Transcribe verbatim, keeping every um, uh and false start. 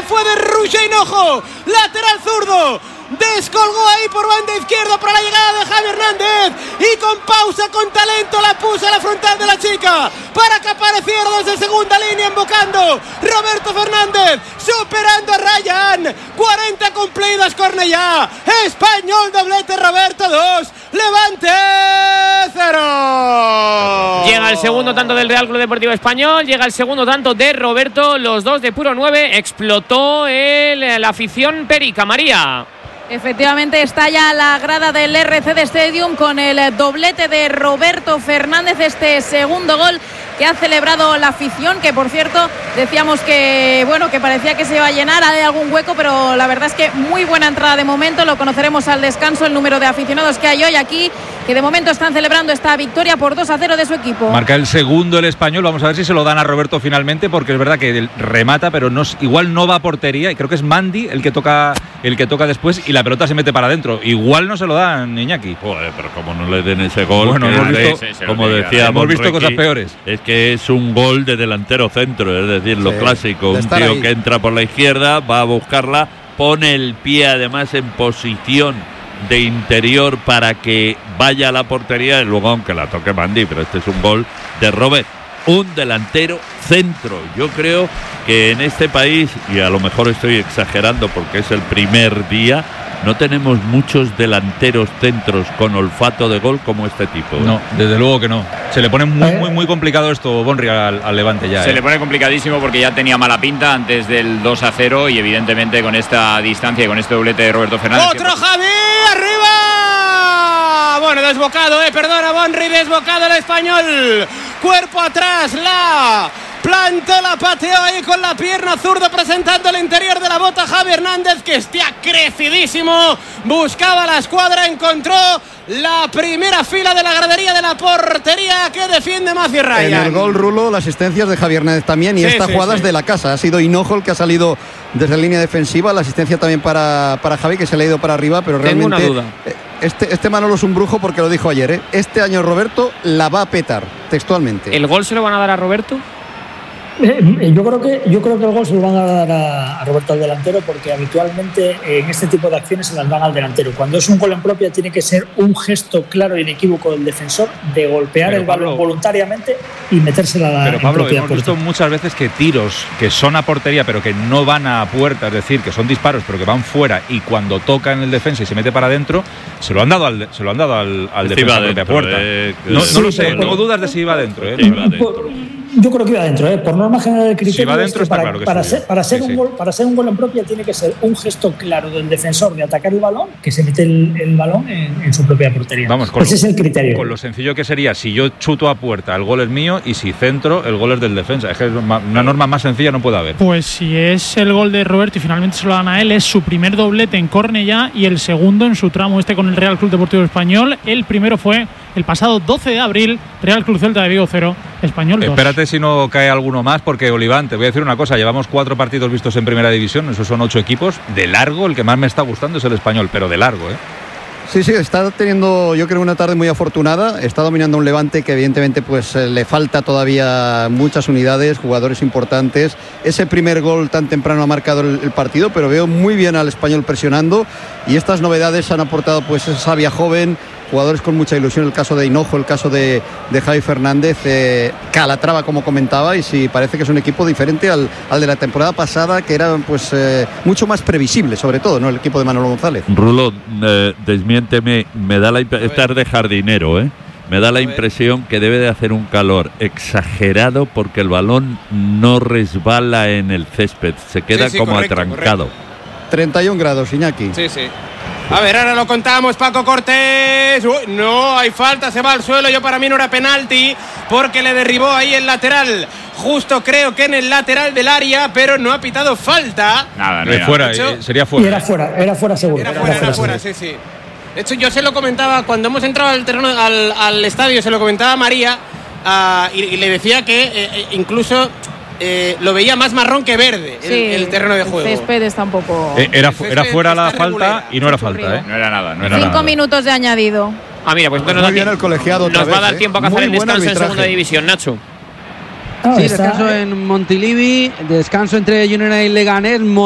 fue de Roger Hinojo, lateral zurdo. Descolgó ahí por banda izquierda para la llegada de Javi Hernández y con pausa, con talento la puso a la frontal de la chica para que apareciera desde segunda línea invocando Roberto Fernández, superando a Ryan. Cuarenta cumplidas, Cornellá. Español doblete, Roberto dos, Levante cero. Llega el segundo tanto del Real Club Deportivo Español, llega el segundo tanto de Roberto, los dos de puro nueve. Explotó el, la afición perica, María. Efectivamente está ya la grada del R C D Stadium con el doblete de Roberto Fernández, este segundo gol que ha celebrado la afición, que por cierto decíamos que bueno que parecía que se iba a llenar, hay algún hueco, pero la verdad es que muy buena entrada de momento. Lo conoceremos al descanso, el número de aficionados que hay hoy aquí, que de momento están celebrando esta victoria por dos a cero de su equipo. Marca el segundo el Español, vamos a ver si se lo dan a Roberto finalmente, porque es verdad que remata, pero no, igual no va a portería, y creo que es Mandy el que toca el que toca después y la pelota se mete para adentro. Igual no se lo dan, Iñaki. Joder, pero como no le den ese gol, bueno, hemos visto, de, como decía, hemos visto cosas peores. Es que es un gol de delantero centro, es decir, lo sí, clásico, un tío ahí que entra por la izquierda, va a buscarla, pone el pie además en posición de interior para que vaya a la portería y luego aunque la toque Mandy, pero este es un gol de Robert, un delantero centro. Yo creo que en este país, y a lo mejor estoy exagerando porque es el primer día, no tenemos muchos delanteros centros con olfato de gol como este tipo, ¿eh? No, desde luego que no. Se le pone muy, muy, muy complicado esto, Bonri, al, al Levante ya. Se ¿eh? le pone complicadísimo porque ya tenía mala pinta antes del dos a cero y evidentemente con esta distancia y con este doblete de Roberto Fernández. ¡Otro que... Javi! ¡Arriba! Bueno, desbocado, eh, perdona, Bonri, desbocado el Español. Cuerpo atrás, la... plantó, la pateó ahí con la pierna zurda, presentando el interior de la bota Javi Hernández, que está crecidísimo, buscaba la escuadra, encontró la primera fila de la gradería de la portería que defiende Macio Ryan. En el gol, Rulo, las asistencias de Javi Hernández también, y sí, esta sí, jugada sí. es de la casa, ha sido Hinojo el que ha salido desde la línea defensiva, la asistencia también para, para Javi, que se le ha ido para arriba, pero Tengo realmente... una duda. Este, este Manolo es un brujo porque lo dijo ayer, ¿eh? Este año Roberto la va a petar, textualmente. ¿El gol se lo van a dar a Roberto? Eh, yo creo que yo creo que el gol se lo van a dar a, a Roberto, al delantero, porque habitualmente en este tipo de acciones se las dan al delantero. Cuando es un gol en propia tiene que ser un gesto claro e inequívoco del defensor de golpear pero, el balón Pablo, voluntariamente y metérsela a la Pero Pablo, hemos puerta. visto muchas veces que tiros que son a portería pero que no van a puerta, es decir, que son disparos pero que van fuera, y cuando tocan el defensa y se mete para adentro, se lo han dado al, se lo han dado al, al defensa de puerta. Eh, no, sí, no lo sé, pero, tengo dudas de si iba adentro. Eh. Iba adentro. Yo creo que iba adentro, ¿eh? Por norma general del criterio. Si va dentro, es que para, claro que para, sí, ser, para, ser sí, un sí. gol, para ser un gol en propia tiene que ser un gesto claro del defensor de atacar el balón, que se mete el, el balón en, en su propia portería. Vamos, con Ese lo, es el criterio. Con lo sencillo que sería, si yo chuto a puerta, el gol es mío, y si centro, el gol es del defensa. Es que una norma más sencilla no puede haber. Pues si es el gol de Roberto y finalmente se lo dan a él, es su primer doblete en Cornellá y el segundo en su tramo este con el Real Club Deportivo Español. El primero fue el pasado doce de abril, Real Club Celta de Vigo cero, Español dos. Espérate si no cae alguno más, porque Oliván, te voy a decir una cosa, llevamos cuatro partidos vistos en Primera División, esos son ocho equipos, de largo el que más me está gustando es el Español, pero de largo, ¿eh? Sí, sí, está teniendo, yo creo, una tarde muy afortunada. Está dominando un Levante que evidentemente pues le falta todavía muchas unidades, jugadores importantes. Ese primer gol tan temprano ha marcado el, el partido, pero veo muy bien al Español presionando, y estas novedades han aportado pues esa savia joven, jugadores con mucha ilusión, el caso de Hinojo, el caso de, de Javi Fernández, eh, Calatrava, como comentaba, y sí, parece que es un equipo diferente al, al de la temporada pasada, que era pues eh, mucho más previsible, sobre todo, ¿no? El equipo de Manolo González. Rulo, eh, desmiénteme, me da la impresión, estar de jardinero, ¿eh? Me da la impresión que debe de hacer un calor exagerado porque el balón no resbala en el césped, se queda sí, sí, como correcto, atrancado. Correcto. treinta y un grados, Iñaki. Sí, sí. A ver, ahora lo contamos, Paco Cortés. Uy, no, hay falta, se va al suelo. Yo para mí no era penalti porque le derribó ahí el lateral. Justo creo que en el lateral del área, pero no ha pitado falta. Nada, no era. Fuera, hecho, sería fuera. Y era fuera, era fuera seguro. Era fuera, era fuera, sí, sí. De hecho, yo se lo comentaba cuando hemos entrado al terreno, al, al estadio, se lo comentaba a María uh, y, y le decía que eh, incluso eh, lo veía más marrón que verde el, sí, el terreno de juego. El césped está un poco... Eh, era, era fuera la falta y no era falta, ¿eh? No era nada, no era Cinco nada. minutos de añadido. Ah, mira, pues entonces muy bien el colegiado nos otra va a dar vez, tiempo a hacer el descanso en segunda división, Nacho. Ah, sí, está... descanso en Montilivi, descanso entre Girona y Leganés.